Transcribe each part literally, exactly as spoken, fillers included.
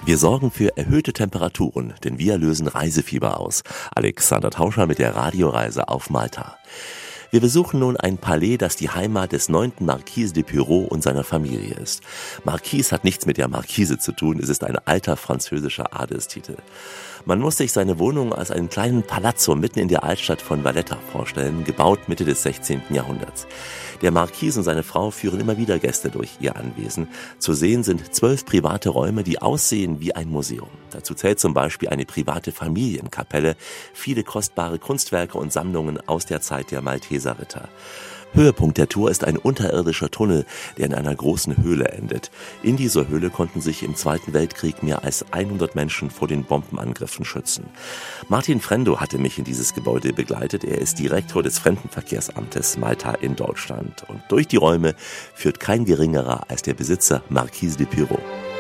Wir sorgen für erhöhte Temperaturen, denn wir lösen Reisefieber aus. Alexander Tauscher mit der Radioreise auf Malta. Wir besuchen nun ein Palais, das die Heimat des neunten Marquis de Pyrrhot und seiner Familie ist. Marquis hat nichts mit der Marquise zu tun, es ist ein alter französischer Adelstitel. Man muss sich seine Wohnung als einen kleinen Palazzo mitten in der Altstadt von Valletta vorstellen, gebaut Mitte des sechzehnten Jahrhunderts. Der Marquis und seine Frau führen immer wieder Gäste durch ihr Anwesen. Zu sehen sind zwölf private Räume, die aussehen wie ein Museum. Dazu zählt zum Beispiel eine private Familienkapelle, viele kostbare Kunstwerke und Sammlungen aus der Zeit der Malteser Ritter. Höhepunkt der Tour ist ein unterirdischer Tunnel, der in einer großen Höhle endet. In dieser Höhle konnten sich im Zweiten Weltkrieg mehr als hundert Menschen vor den Bombenangriffen schützen. Martin Frendo hatte mich in dieses Gebäude begleitet. Er ist Direktor des Fremdenverkehrsamtes Malta in Deutschland. Und durch die Räume führt kein geringerer als der Besitzer Marquis de Pyrrhot.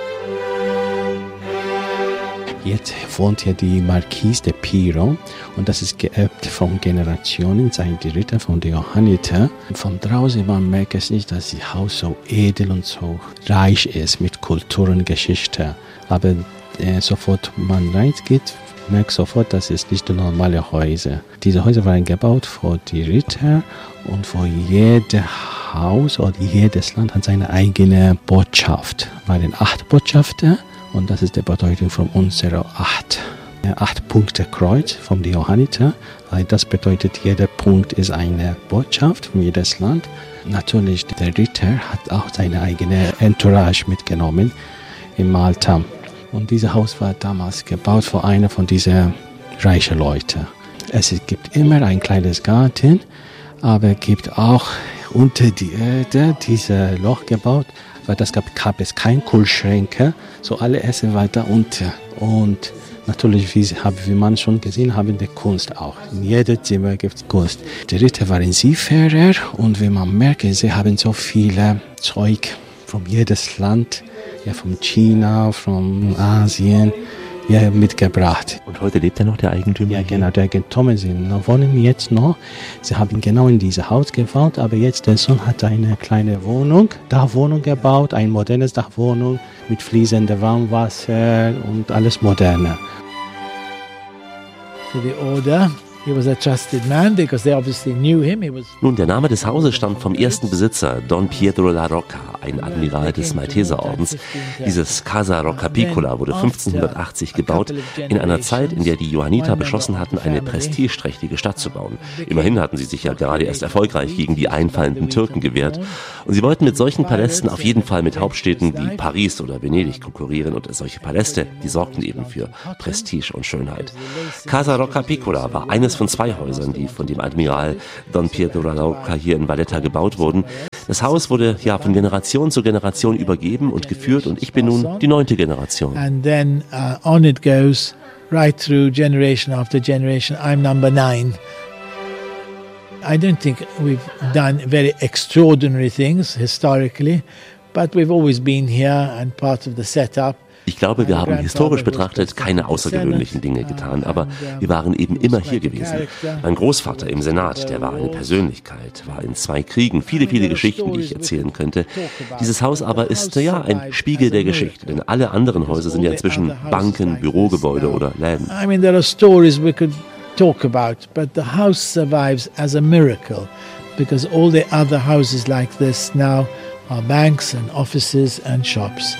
Jetzt wohnt hier die Marquis de Pyrrhot und das ist geerbt von Generationen, seien die Ritter von den Johanniter. Von draußen man merkt es nicht, dass das Haus so edel und so reich ist mit Kultur und Geschichte. Aber äh, sofort man reingeht, merkt sofort, dass es nicht normale Häuser. Diese Häuser waren gebaut für die Ritter und für jedes Haus oder jedes Land hat seine eigene Botschaft. Es waren acht Botschafter. Und das ist die Bedeutung von unserer acht, acht Punkte Kreuz von den Johanniter. Das bedeutet, jeder Punkt ist eine Botschaft von jedes Land. Natürlich, der Ritter hat auch seine eigene Entourage mitgenommen in Malta. Und dieses Haus war damals gebaut für einen von diesen reichen Leuten. Es gibt immer ein kleines Garten, aber es gibt auch unter die Erde dieses Loch gebaut. Weil das gab, gab es keine Kühlschränke, so alle Essen war da unten. Und natürlich, wie, wie man schon gesehen haben, die Kunst auch. In jedem Zimmer gibt es Kunst. Die Ritter waren Seefahrer und wie man merkt, sie haben so viele Zeug von jedes Land, ja, von China, von Asien, ja, mitgebracht. Und heute lebt ja noch der Eigentümer? Ja, genau, der Eigentümer sind wohnen jetzt noch. Sie haben genau in dieses Haus gebaut, aber jetzt der Sohn hat eine kleine Wohnung, Dachwohnung gebaut, ein modernes Dachwohnung mit fließendem Warmwasser und alles moderne. For the order. He was a trusted man because they obviously knew him. He was Nun, der Name des Hauses stammt vom ersten Besitzer, Don Pietro La Rocca, ein Admiral des Malteserordens. Dieses Casa Rocca Piccola wurde fünfzehnhundertachtzig gebaut, in einer Zeit, in der die Johanniter beschlossen hatten, eine prestigeträchtige Stadt zu bauen. Immerhin hatten sie sich ja gerade erst erfolgreich gegen die einfallenden Türken gewehrt. Und sie wollten mit solchen Palästen auf jeden Fall mit Hauptstädten wie Paris oder Venedig konkurrieren. Und solche Paläste, die sorgten eben für Prestige und Schönheit. Casa Rocca Piccola war eines von zwei Häusern, die von dem Admiral Don Pietro La Rocca hier in Valletta gebaut wurden. Das Haus wurde ja von Generation zu Generation übergeben und geführt und ich bin nun die neunte Generation. And then uh, on it goes right through generation after generation. I'm number nine. I don't think we've done very extraordinary things historically, but we've always been here and part of the setup. Ich glaube, wir haben historisch betrachtet keine außergewöhnlichen Dinge getan, aber wir waren eben immer hier gewesen. Mein Großvater im Senat, der war eine Persönlichkeit, war in zwei Kriegen, viele, viele Geschichten, die ich erzählen könnte. Dieses Haus aber ist ja ein Spiegel der Geschichte, denn alle anderen Häuser sind ja inzwischen Banken, Bürogebäude oder Läden. I mean, there are stories we could talk about, but the house survives as a miracle because all the other houses like this now are banks and offices and shops.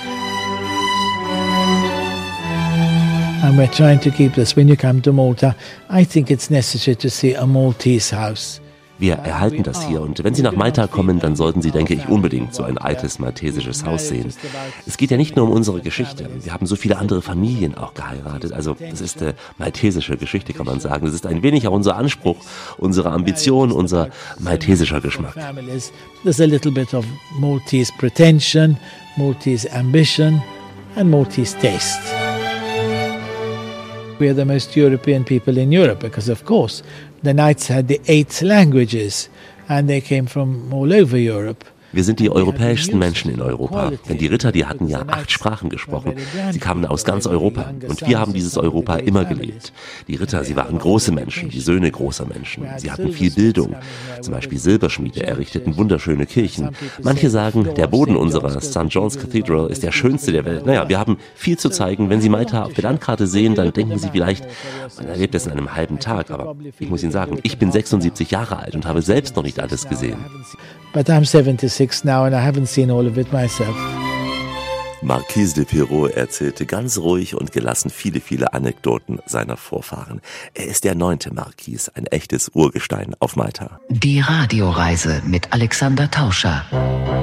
And we're trying to keep this. When you come to Malta, I think it's necessary to see a Maltese house. Wir erhalten das hier und wenn Sie nach Malta kommen, dann sollten Sie, denke ich, unbedingt so ein altes maltesisches Haus sehen. Es geht ja nicht nur um unsere Geschichte. Wir haben so viele andere Familien auch geheiratet. Also das ist äh, maltesische Geschichte, kann man sagen. Das ist ein wenig auch unser Anspruch, unsere Ambition, unser maltesischer Geschmack. There's a little bit of Maltese pretension, Maltese ambition and Maltese taste. We are the most European people in Europe because, of course, the Knights had the eight languages and they came from all over Europe. Wir sind die europäischsten Menschen in Europa. Denn die Ritter, die hatten ja acht Sprachen gesprochen. Sie kamen aus ganz Europa. Und wir haben dieses Europa immer gelebt. Die Ritter, sie waren große Menschen, die Söhne großer Menschen. Sie hatten viel Bildung. Zum Beispiel Silberschmiede errichteten wunderschöne Kirchen. Manche sagen, der Boden unserer Sankt John's Cathedral ist der schönste der Welt. Naja, wir haben viel zu zeigen. Wenn Sie Malta auf der Landkarte sehen, dann denken Sie vielleicht, man erlebt es in einem halben Tag. Aber ich muss Ihnen sagen, ich bin sechsundsiebzig Jahre alt und habe selbst noch nicht alles gesehen. But I'm seventy-six now and I haven't seen all of it myself. Marquis de Pirot erzählte ganz ruhig und gelassen viele, viele Anekdoten seiner Vorfahren. Er ist der neunte Marquis, ein echtes Urgestein auf Malta. Die Radioreise mit Alexander Tauscher.